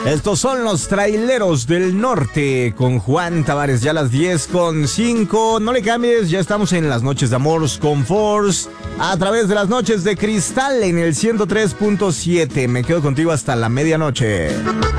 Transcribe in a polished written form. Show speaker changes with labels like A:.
A: Estos son los Traileros del Norte con Juan Tavares, ya a las 10:05. No le cambies, ya estamos en las noches de amor con Force a través de las noches de cristal en el 103.7. Me quedo contigo hasta la medianoche.